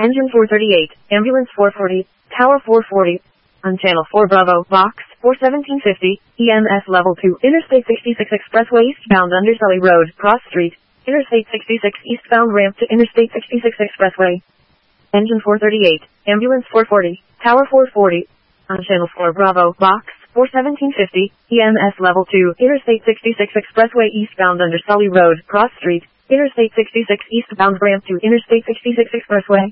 Engine 438, Ambulance 440, Tower 440, on Channel 4 Bravo, Box 41750, EMS Level 2, Interstate 66 Expressway eastbound Underselly Road, Cross Street, Interstate 66 eastbound ramp to Interstate 66 Expressway. Engine 438, Ambulance 440, Tower 440, on Channel 4 Bravo, Box 41750, EMS Level 2, Interstate 66 Expressway eastbound Underselly Road, Cross Street, Interstate 66 eastbound ramp to Interstate 66 Expressway.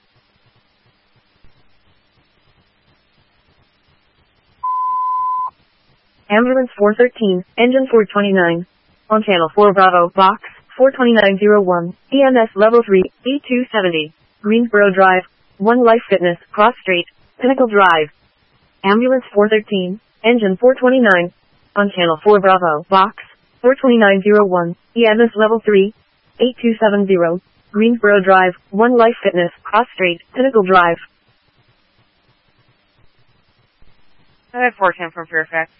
Ambulance 413, Engine 429, on Channel 4 Bravo, Box 42901, EMS Level 3, B270, Greensboro Drive, One Life Fitness, Cross Street, Pinnacle Drive. Ambulance 413, Engine 429, on Channel 4 Bravo, Box 42901, EMS Level 3, 8270, Greensboro Drive, One Life Fitness, Cross Street, Pinnacle Drive. I have 410 from Fairfax.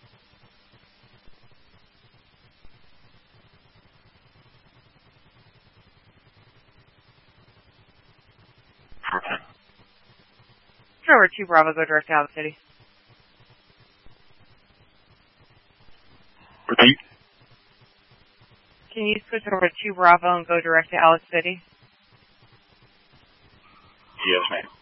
Over 2 Bravo, go direct to Alex City. Repeat. Can you switch over to 2 Bravo and go direct to Alex City? Yes, ma'am.